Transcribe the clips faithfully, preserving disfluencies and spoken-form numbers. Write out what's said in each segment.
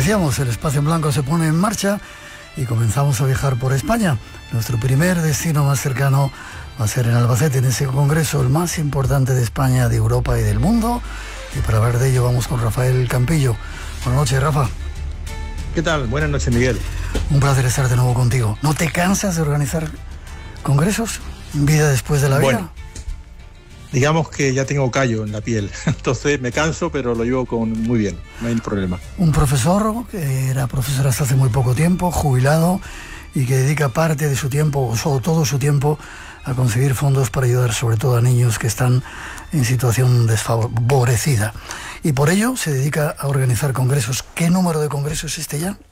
decíamos, el Espacio en Blanco se pone en marcha y comenzamos a viajar por España. Nuestro primer destino más cercano va a ser en Albacete, en ese congreso, el más importante de España, de Europa y del mundo. Y para hablar de ello vamos con Rafael Campillo. Buenas noches, Rafa. ¿Qué tal? Buenas noches, Miguel. Un placer estar de nuevo contigo. ¿No te cansas de organizar congresos? ¿Vida después de la vida? Bueno, digamos que ya tengo callo en la piel, entonces me canso, pero lo llevo con muy bien, no hay problema. Un profesor que era profesor hasta hace muy poco tiempo, jubilado, y que dedica parte de su tiempo, o todo su tiempo, a conseguir fondos para ayudar sobre todo a niños que están en situación desfavorecida. Y por ello se dedica a organizar congresos. ¿Qué número de congresos es este ya?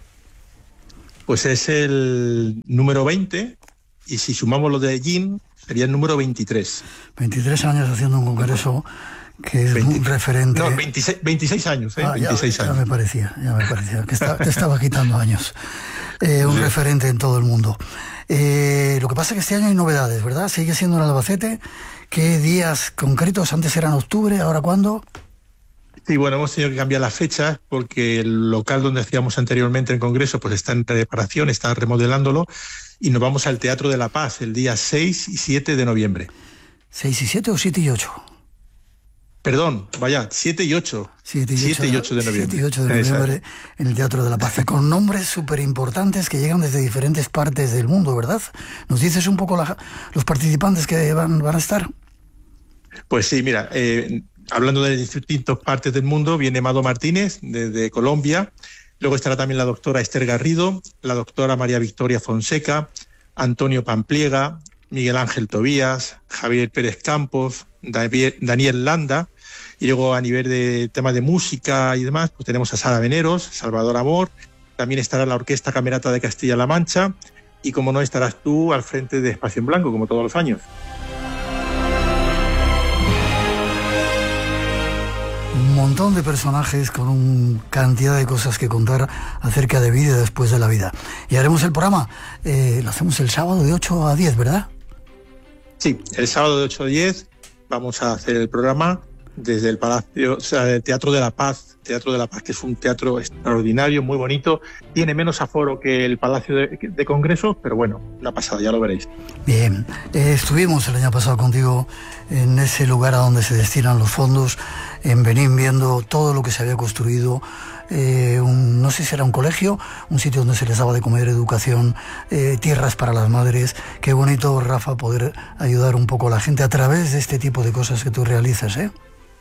Pues es el número veinte, y si sumamos lo de Jin, sería el número veintitrés. veintitrés años haciendo un congreso que es veinte, un referente. No, veintiséis, veintiséis años, ¿eh? Ah, veintiséis ya, años. Ya me parecía, ya me parecía, que está, te estaba quitando años. Eh, un sí. referente en todo el mundo. Eh, lo que pasa es que este año hay novedades, ¿verdad? Sigue siendo en Albacete. ¿Qué días concretos? Antes era en octubre, ¿ahora cuándo? Sí, bueno, hemos tenido que cambiar las fechas porque el local donde hacíamos anteriormente el congreso pues está en reparación, está remodelándolo, y nos vamos al Teatro de la Paz el día seis y siete de noviembre. ¿seis y siete o siete y ocho? Perdón, vaya, siete y ocho. siete y ocho de noviembre. siete y ocho de noviembre en el Teatro de la Paz, con nombres súper importantes que llegan desde diferentes partes del mundo, ¿verdad? ¿Nos dices un poco la, los participantes que van, van a estar? Pues sí, mira, eh, hablando de distintas partes del mundo, viene Mado Martínez, desde Colombia. Luego estará también la doctora Esther Garrido, la doctora María Victoria Fonseca, Antonio Pampliega, Miguel Ángel Tobías, Javier Pérez Campos, Daniel Landa. Y luego a nivel de temas de música y demás, pues tenemos a Sara Veneros, Salvador Amor, también estará la Orquesta Camerata de Castilla-La Mancha, y como no, estarás tú al frente de Espacio en Blanco, como todos los años. Un montón de personajes con una cantidad de cosas que contar acerca de vida después de la vida. Y haremos el programa, eh, lo hacemos el sábado de ocho a diez, ¿verdad? Sí, el sábado de ocho a diez vamos a hacer el programa desde el Palacio, o sea, el Teatro de la Paz, Teatro de la Paz, que es un teatro extraordinario, muy bonito. Tiene menos aforo que el Palacio de, de Congresos, pero bueno, una pasada, ya lo veréis. Bien, eh, estuvimos el año pasado contigo en ese lugar a donde se destinan los fondos, en Benín, viendo todo lo que se había construido. Eh, un, no sé si era un colegio, un sitio donde se les daba de comer, educación, eh, tierras para las madres. Qué bonito, Rafa, poder ayudar un poco a la gente a través de este tipo de cosas que tú realizas, ¿eh?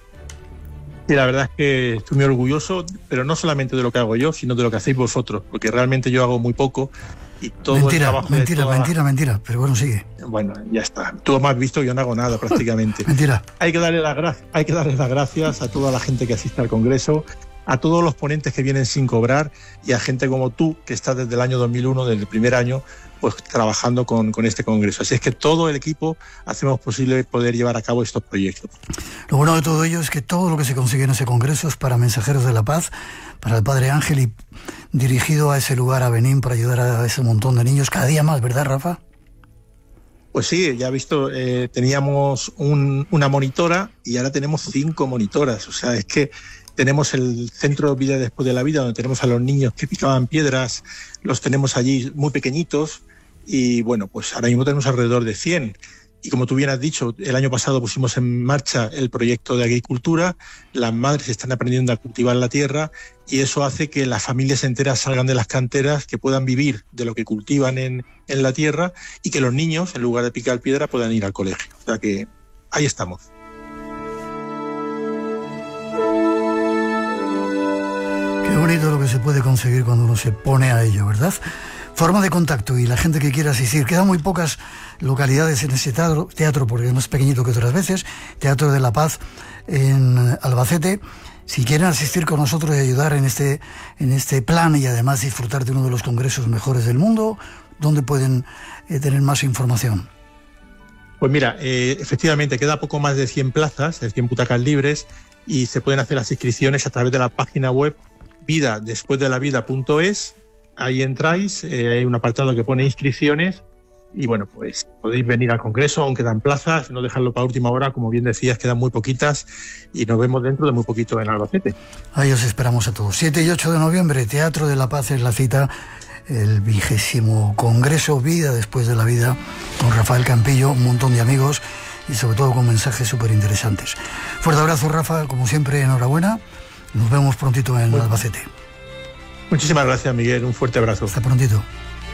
Sí, la verdad es que estoy muy orgulloso, pero no solamente de lo que hago yo, sino de lo que hacéis vosotros, porque realmente yo hago muy poco y todo mentira, el trabajo mentira, de toda... mentira, mentira, pero bueno, sigue. Bueno, ya está. Tú me has visto que yo no hago nada prácticamente. Mentira. Hay que darle las gracias, hay que darle las gracias a toda la gente que asiste al Congreso, a todos los ponentes que vienen sin cobrar y a gente como tú, que está desde el año dos mil uno, desde el primer año, pues trabajando con, con este congreso. Así es que todo el equipo hacemos posible poder llevar a cabo estos proyectos. Lo bueno de todo ello es que todo lo que se consigue en ese congreso es para Mensajeros de la Paz, para el Padre Ángel, y dirigido a ese lugar, a Benín, para ayudar a ese montón de niños cada día más, ¿verdad, Rafa? Pues sí, ya he visto, eh, teníamos un, una monitora y ahora tenemos cinco monitoras. O sea, es que tenemos el Centro Vida Después de la Vida, donde tenemos a los niños que picaban piedras, los tenemos allí muy pequeñitos, y bueno, pues ahora mismo tenemos alrededor de cien. Y como tú bien has dicho, el año pasado pusimos en marcha el proyecto de agricultura, las madres están aprendiendo a cultivar la tierra, y eso hace que las familias enteras salgan de las canteras, que puedan vivir de lo que cultivan en, en la tierra, y que los niños, en lugar de picar piedra, puedan ir al colegio. O sea que ahí estamos. Qué bonito lo que se puede conseguir cuando uno se pone a ello, ¿verdad? Forma de contacto y la gente que quiera asistir. Quedan muy pocas localidades en ese teatro, teatro porque es más pequeñito que otras veces. Teatro de la Paz en Albacete. Si quieren asistir con nosotros y ayudar en este, en este plan, y además disfrutar de uno de los congresos mejores del mundo, ¿dónde pueden eh, tener más información? Pues mira, eh, efectivamente queda poco más de cien plazas, cien butacas libres, y se pueden hacer las inscripciones a través de la página web vida después de la vida punto es. Ahí entráis, eh, hay un apartado que pone inscripciones, Y bueno, pues podéis venir al Congreso, aún quedan plazas, no dejarlo para última hora, como bien decías, quedan muy poquitas y nos vemos dentro de muy poquito en Albacete. Ahí os esperamos a todos. siete y ocho de noviembre, Teatro de la Paz es la cita, el vigésimo Congreso Vida después de la vida, con Rafael Campillo, un montón de amigos y sobre todo con mensajes súper interesantes. Fuerte abrazo, Rafa, como siempre, enhorabuena. Nos vemos prontito en bueno, Albacete. Muchísimas gracias, Miguel, un fuerte abrazo. Hasta prontito.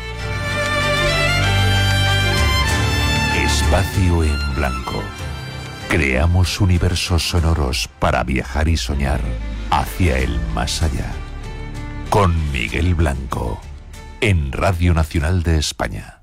Espacio en blanco. Creamos universos sonoros para viajar y soñar hacia el más allá. Con Miguel Blanco, en Radio Nacional de España.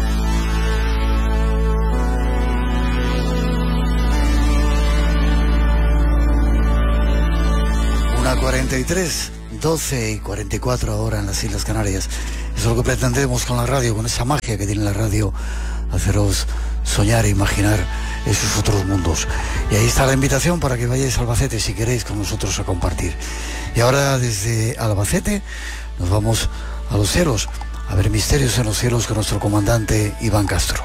una cuarenta y tres, doce y cuarenta y cuatro ahora en las Islas Canarias. Eso es lo que pretendemos con la radio, con esa magia que tiene la radio, haceros soñar e imaginar esos otros mundos. Y ahí está la invitación para que vayáis a Albacete si queréis con nosotros a compartir. Y ahora desde Albacete nos vamos a los cielos, a ver misterios en los cielos con nuestro comandante Iván Castro.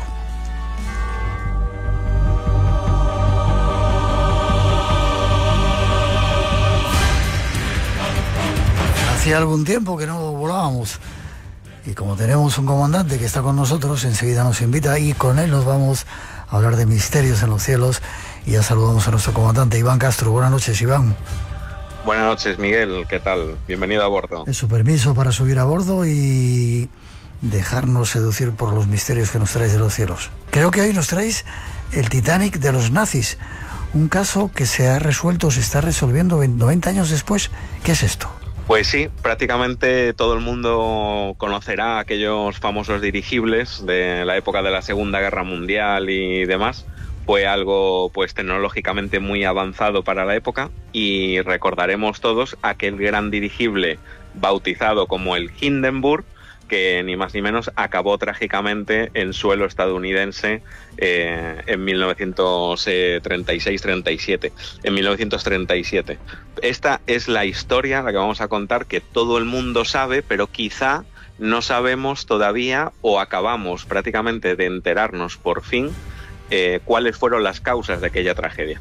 Hacía algún tiempo que no volábamos. Y como tenemos un comandante que está con nosotros, enseguida nos invita y con él nos vamos a hablar de misterios en los cielos. Y ya saludamos a nuestro comandante Iván Castro. Buenas noches, Iván. Buenas noches, Miguel. ¿Qué tal? Bienvenido a bordo. Es su permiso para subir a bordo y dejarnos seducir por los misterios que nos traéis de los cielos. Creo que hoy nos traéis el Titanic de los nazis. Un caso que se ha resuelto, se está resolviendo noventa años después. ¿Qué es esto? Pues sí, prácticamente todo el mundo conocerá aquellos famosos dirigibles de la época de la Segunda Guerra Mundial y demás. Fue algo pues tecnológicamente muy avanzado para la época y recordaremos todos aquel gran dirigible bautizado como el Hindenburg, que ni más ni menos acabó trágicamente en suelo estadounidense eh, en mil novecientos treinta y seis treinta y siete. En mil novecientos treinta y siete. Esta es la historia, la que vamos a contar, que todo el mundo sabe, pero quizá no sabemos todavía o acabamos prácticamente de enterarnos por fin eh, cuáles fueron las causas de aquella tragedia.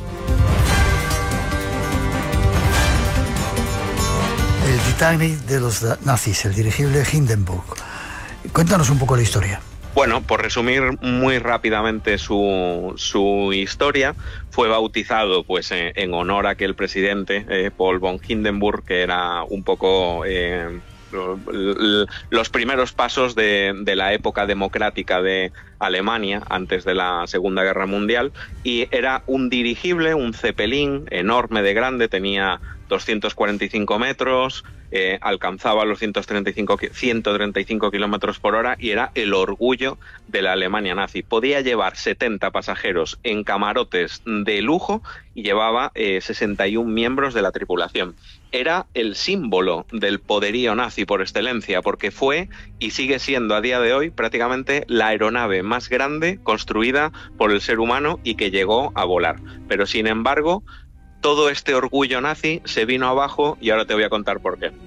El Titanic de los nazis, el dirigible Hindenburg. Cuéntanos un poco la historia. Bueno, por resumir muy rápidamente su, su historia, fue bautizado pues en, en honor a aquel presidente, eh, Paul von Hindenburg, que era un poco eh, los primeros pasos de, de la época democrática de Alemania antes de la Segunda Guerra Mundial, y era un dirigible, un Zeppelin enorme de grande, tenía doscientos cuarenta y cinco metros, eh, alcanzaba los ciento treinta y cinco, ciento treinta y cinco kilómetros por hora y era el orgullo de la Alemania nazi. Podía llevar setenta pasajeros en camarotes de lujo y llevaba eh, sesenta y un miembros de la tripulación. Era el símbolo del poderío nazi por excelencia, porque fue y sigue siendo a día de hoy prácticamente la aeronave más grande construida por el ser humano y que llegó a volar. Pero sin embargo, todo este orgullo nazi se vino abajo y ahora te voy a contar por qué.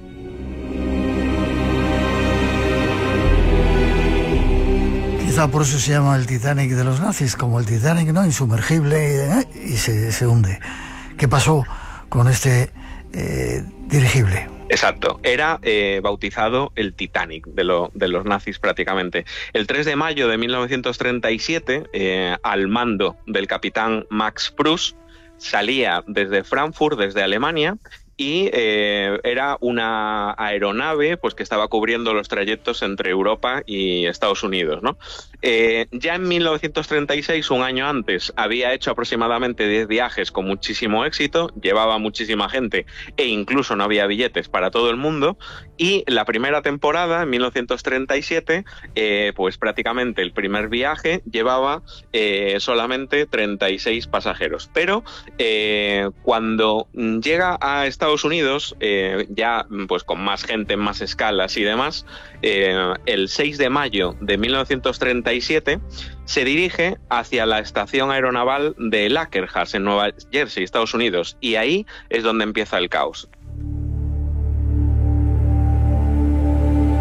Quizá por eso se llama el Titanic de los nazis, como el Titanic, ¿no? Insumergible, ¿eh? y se, se hunde. ¿Qué pasó con este eh, dirigible? Exacto, era eh, bautizado el Titanic de, lo, de los nazis prácticamente. El tres de mayo de mil novecientos treinta y siete, eh, al mando del capitán Max Pruss, salía desde Frankfurt, desde Alemania, y eh, era una aeronave pues que estaba cubriendo los trayectos entre Europa y Estados Unidos, ¿no? Eh, ya en mil novecientos treinta y seis, un año antes, había hecho aproximadamente diez viajes con muchísimo éxito, llevaba muchísima gente e incluso no había billetes para todo el mundo, y la primera temporada, en mil novecientos treinta y siete, eh, pues prácticamente el primer viaje llevaba eh, solamente treinta y seis pasajeros, pero eh, cuando llega a Estados Estados Unidos, eh, ya pues con más gente, en más escalas y demás, eh, el seis de mayo de mil novecientos treinta y siete se dirige hacia la estación aeronaval de Lakerhaus en Nueva Jersey, Estados Unidos, y ahí es donde empieza el caos.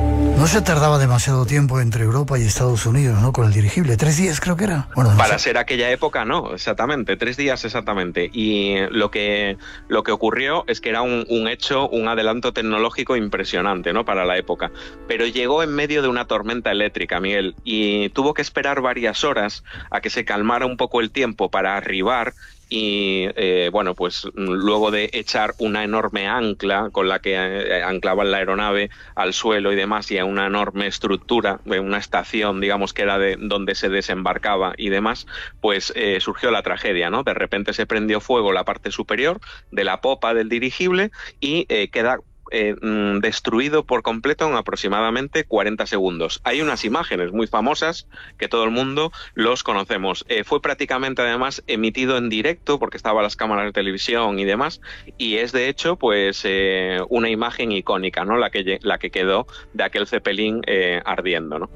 No se tardaba demasiado tiempo entre Europa y Estados Unidos, ¿no? Con el dirigible, tres días creo que era. Bueno, no Para sé. ser aquella época, no, exactamente, tres días exactamente. Y lo que, lo que ocurrió es que era un, un hecho, un adelanto tecnológico impresionante, ¿no? Para la época. Pero llegó en medio de una tormenta eléctrica, Miguel, y tuvo que esperar varias horas a que se calmara un poco el tiempo para arribar. Y eh, bueno, pues luego de echar una enorme ancla con la que eh, anclaban la aeronave al suelo y demás, y a una enorme estructura, de una estación, digamos, que era de donde se desembarcaba y demás, pues eh, surgió la tragedia, ¿no? De repente se prendió fuego la parte superior de la popa del dirigible y eh, queda Eh, destruido por completo en aproximadamente cuarenta segundos. Hay unas imágenes muy famosas que todo el mundo los conocemos. Eh, fue prácticamente además emitido en directo porque estaban las cámaras de televisión y demás, y es de hecho pues eh, una imagen icónica, ¿no? La que, la que quedó de aquel Zeppelin eh, ardiendo, ¿no?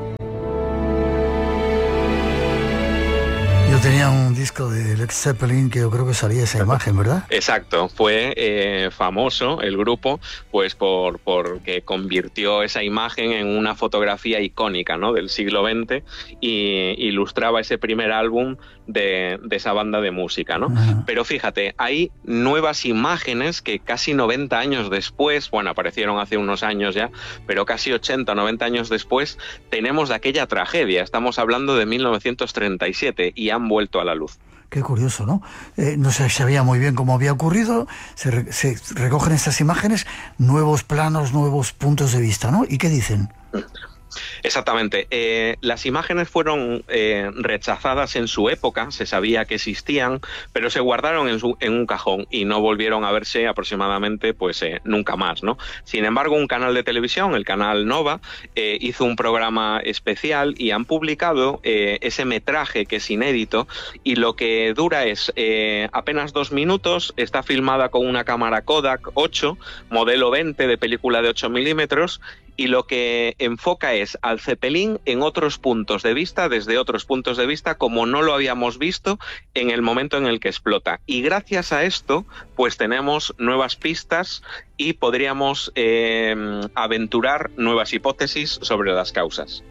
Yo tenía un disco de Led Zeppelin que yo creo que salía esa imagen, ¿verdad? Exacto, fue eh, famoso el grupo pues por porque convirtió esa imagen en una fotografía icónica, ¿no? Del siglo veinte y ilustraba ese primer álbum de, de esa banda de música, ¿no? Uh-huh. Pero fíjate, hay nuevas imágenes que casi noventa años después, bueno, aparecieron hace unos años ya, pero casi ochenta, noventa años después, tenemos de aquella tragedia. Estamos hablando de mil novecientos treinta y siete y han vuelto a la luz. Qué curioso, ¿no? Eh, no se sabía muy bien cómo había ocurrido, se, re, se recogen estas imágenes, nuevos planos, nuevos puntos de vista, ¿no? ¿Y qué dicen? Exactamente. Eh, las imágenes fueron eh, rechazadas en su época, se sabía que existían, pero se guardaron en, su, en un cajón y no volvieron a verse aproximadamente pues eh, nunca más, ¿no? Sin embargo, un canal de televisión, el canal Nova, eh, hizo un programa especial y han publicado eh, ese metraje que es inédito y lo que dura es eh, apenas dos minutos, está filmada con una cámara Kodak ocho, modelo veinte de película de ocho milímetros, y lo que enfoca es al Zeppelin en otros puntos de vista, desde otros puntos de vista, como no lo habíamos visto en el momento en el que explota. Y gracias a esto, pues tenemos nuevas pistas y podríamos eh, aventurar nuevas hipótesis sobre las causas.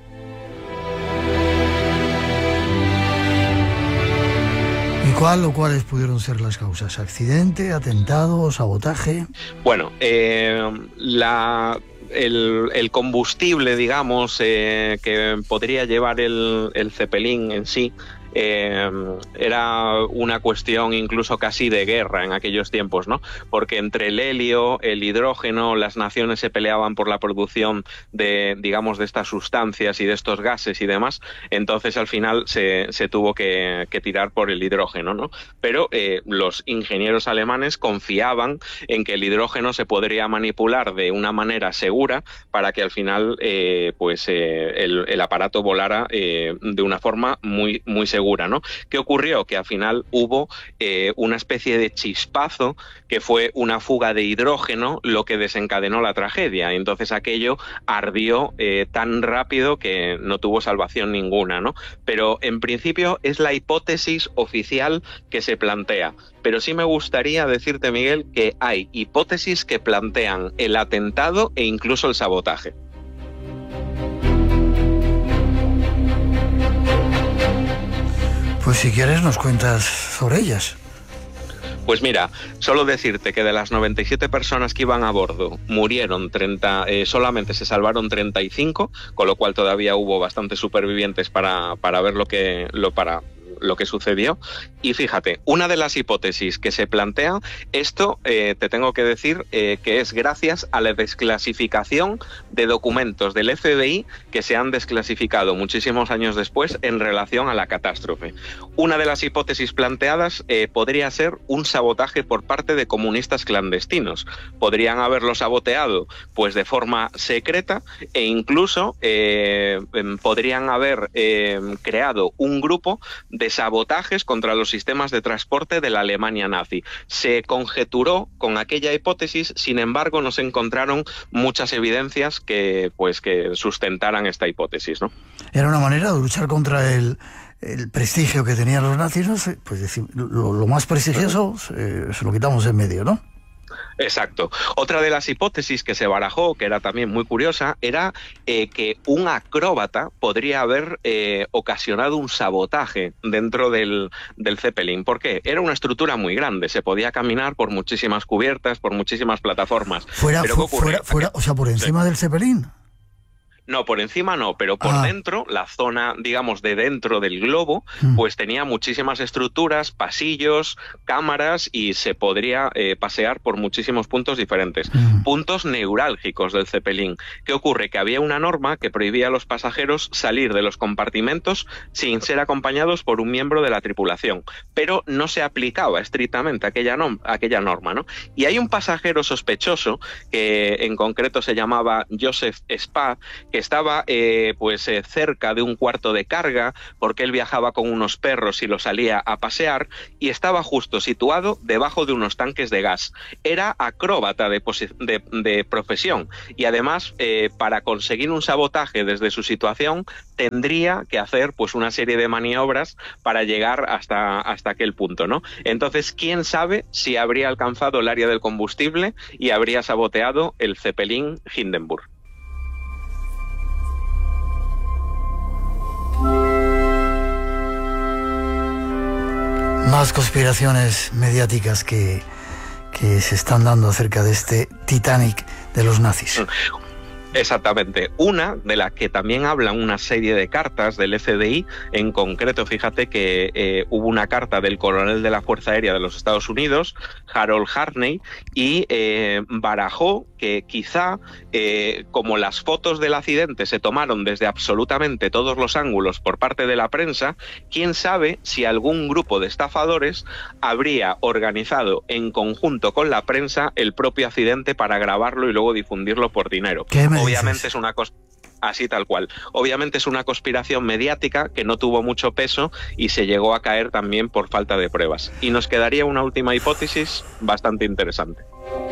¿Y cuál o cuáles pudieron ser las causas? ¿Accidente, atentado, sabotaje? Bueno, eh, la... El, el combustible, digamos, eh, que podría llevar el, el Zeppelin en sí, eh, era una cuestión incluso casi de guerra en aquellos tiempos, ¿no? Porque entre el helio, el hidrógeno, las naciones se peleaban por la producción de, digamos, de estas sustancias y de estos gases y demás. Entonces, al final se, se tuvo que, que tirar por el hidrógeno, ¿no? Pero eh, los ingenieros alemanes confiaban en que el hidrógeno se podría manipular de una manera segura para que al final, eh, pues, eh, el, el aparato volara eh, de una forma muy, muy segura. Segura, ¿no? ¿Qué ocurrió? Que al final hubo eh, una especie de chispazo que fue una fuga de hidrógeno lo que desencadenó la tragedia. Entonces aquello ardió eh, tan rápido que no tuvo salvación ninguna, ¿no? Pero en principio es la hipótesis oficial que se plantea. Pero sí me gustaría decirte, Miguel, que hay hipótesis que plantean el atentado e incluso el sabotaje. Pues si quieres nos cuentas sobre ellas. Pues mira, solo decirte que de las noventa y siete personas que iban a bordo murieron treinta, eh, solamente se salvaron treinta y cinco, con lo cual todavía hubo bastantes supervivientes para, para ver lo que, lo, para lo que sucedió. Y fíjate, una de las hipótesis que se plantea, esto eh, te tengo que decir eh, que es gracias a la desclasificación de documentos del F B I que se han desclasificado muchísimos años después en relación a la catástrofe. Una de las hipótesis planteadas eh, podría ser un sabotaje por parte de comunistas clandestinos. Podrían haberlo saboteado pues de forma secreta e incluso eh, podrían haber eh, creado un grupo de sabotajes contra los sistemas de transporte de la Alemania nazi. Se conjeturó con aquella hipótesis, sin embargo no se encontraron muchas evidencias que, pues, que sustentaran esta hipótesis, ¿no? Era una manera de luchar contra el, el prestigio que tenían los nazis, ¿no? Pues decir, lo, lo más prestigioso eh, se lo quitamos en medio, ¿no? Exacto. Otra de las hipótesis que se barajó, que era también muy curiosa, era eh, que un acróbata podría haber eh, ocasionado un sabotaje dentro del, del Zeppelin. ¿Por qué? Era una estructura muy grande, se podía caminar por muchísimas cubiertas, por muchísimas plataformas. Fuera, Pero fu fuera, fuera, o sea, por encima sí. del Zeppelin. No, por encima no, pero por ah. dentro, la zona, digamos, de dentro del globo, mm. pues tenía muchísimas estructuras, pasillos, cámaras y se podría eh, pasear por muchísimos puntos diferentes. Mm. Puntos neurálgicos del Zeppelin. ¿Qué ocurre? Que había una norma que prohibía a los pasajeros salir de los compartimentos sin ser acompañados por un miembro de la tripulación, pero no se aplicaba estrictamente aquella, no aquella norma, ¿no? Y hay un pasajero sospechoso, que en concreto se llamaba Joseph Spad, que estaba eh, pues eh, cerca de un cuarto de carga porque él viajaba con unos perros y los salía a pasear y estaba justo situado debajo de unos tanques de gas. Era acróbata de, de, de profesión y además eh, para conseguir un sabotaje desde su situación tendría que hacer pues una serie de maniobras para llegar hasta, hasta aquel punto, ¿no? Entonces, ¿quién sabe si habría alcanzado el área del combustible y habría saboteado el Zeppelin Hindenburg? Más conspiraciones mediáticas que, que se están dando acerca de este Titanic de los nazis. Exactamente. Una de las que también hablan una serie de cartas del F B I, en concreto, fíjate que eh, hubo una carta del coronel de la Fuerza Aérea de los Estados Unidos, Harold Harney, y eh, barajó que quizá, eh, como las fotos del accidente se tomaron desde absolutamente todos los ángulos por parte de la prensa, quién sabe si algún grupo de estafadores habría organizado en conjunto con la prensa el propio accidente para grabarlo y luego difundirlo por dinero. Obviamente es una cosa así tal cual. Obviamente es una conspiración mediática que no tuvo mucho peso y se llegó a caer también por falta de pruebas. Y nos quedaría una última hipótesis bastante interesante.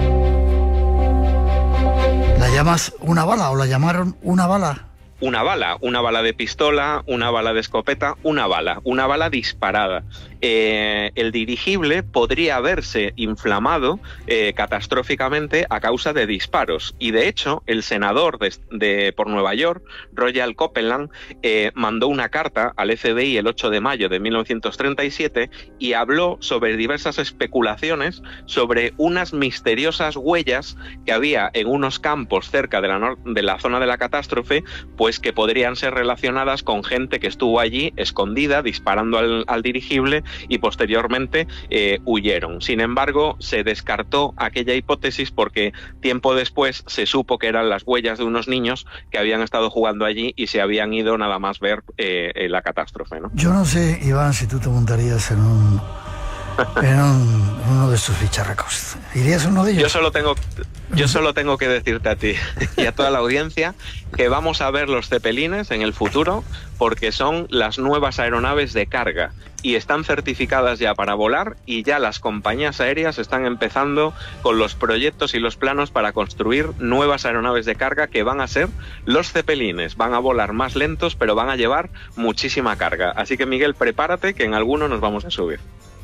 ¿La llamas una bala o la llamaron una bala? Una bala, una bala de pistola, una bala de escopeta, una bala, una bala disparada. Eh, el dirigible podría haberse inflamado eh, catastróficamente a causa de disparos y de hecho el senador de, de, por Nueva York, Royal Copeland, eh, mandó una carta al F B I el ocho de mayo de mil novecientos treinta y siete y habló sobre diversas especulaciones sobre unas misteriosas huellas que había en unos campos cerca de la, de la zona de la catástrofe, pues que podrían ser relacionadas con gente que estuvo allí escondida disparando al, al dirigible y posteriormente eh, huyeron. Sin embargo, se descartó aquella hipótesis porque tiempo después se supo que eran las huellas de unos niños que habían estado jugando allí y se habían ido nada más ver eh, la catástrofe, ¿no? Yo no sé, Iván, si tú te montarías en un en un, uno de estos bicharracos. ¿Irías uno de ellos? Yo solo tengo, yo solo tengo que decirte a ti y a toda la audiencia que vamos a ver los Zeppelines en el futuro porque son las nuevas aeronaves de carga y están certificadas ya para volar y ya las compañías aéreas están empezando con los proyectos y los planos para construir nuevas aeronaves de carga que van a ser los Zeppelines. Van a volar más lentos pero van a llevar muchísima carga. Así que Miguel, prepárate que en alguno nos vamos a subir.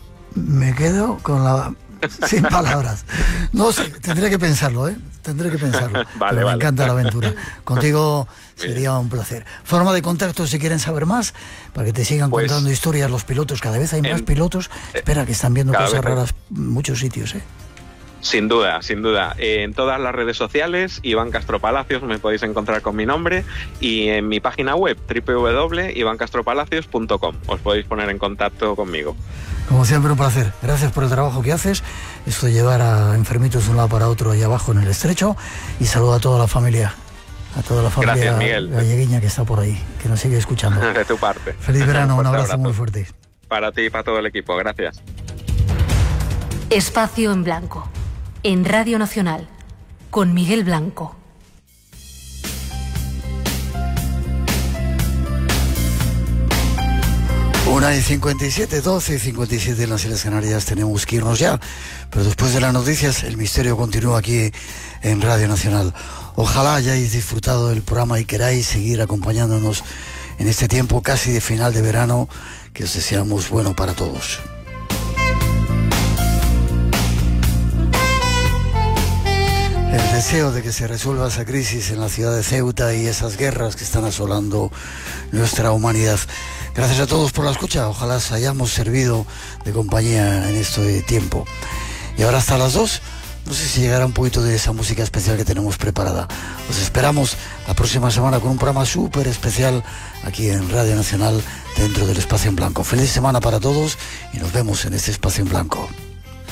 Me quedo con la... sin palabras. No sé, tendré que pensarlo, ¿eh? Tendré que pensarlo. Vale, pero me vale. encanta la aventura. Contigo sería un placer. Forma de contacto si quieren saber más, para que te sigan pues, contando historias los pilotos. Cada vez hay más en, pilotos. Eh, Espera, que están viendo cosas raras en muchos sitios, ¿eh? Sin duda, sin duda. En todas las redes sociales, Iván Castro Palacios, me podéis encontrar con mi nombre y en mi página web, doble u doble u doble punto iván castro palacios punto com. Os podéis poner en contacto conmigo. Como siempre, un placer. Gracias por el trabajo que haces. Esto de llevar a enfermitos de un lado para otro allá abajo en el estrecho. Y saludo a toda la familia, a toda la familia Gracias, Miguel. galleguiña que está por ahí, que nos sigue escuchando. De tu parte. Feliz verano, un abrazo, abrazo muy fuerte. Para ti y para todo el equipo. Gracias. Espacio en Blanco, en Radio Nacional, con Miguel Blanco. Una y cincuenta y siete, doce y cincuenta y siete en las Islas Canarias. Tenemos que irnos ya, pero después de las noticias el misterio continúa aquí en Radio Nacional. Ojalá hayáis disfrutado del programa y queráis seguir acompañándonos en este tiempo casi de final de verano, que os deseamos bueno para todos. el deseo de que se resuelva esa crisis en la ciudad de Ceuta y esas guerras que están asolando nuestra humanidad. Gracias a todos por la escucha, ojalá os hayamos servido de compañía en este tiempo. Y ahora hasta las dos, no sé si llegará un poquito de esa música especial que tenemos preparada. Os esperamos la próxima semana con un programa súper especial aquí en Radio Nacional dentro del Espacio en Blanco. Feliz semana para todos y nos vemos en este Espacio en Blanco.